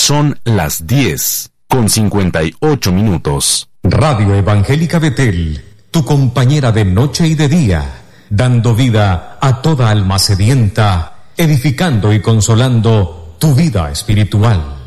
Son las 10:58. Radio Evangélica Betel, tu compañera de noche y de día, dando vida a toda alma sedienta, edificando y consolando tu vida espiritual.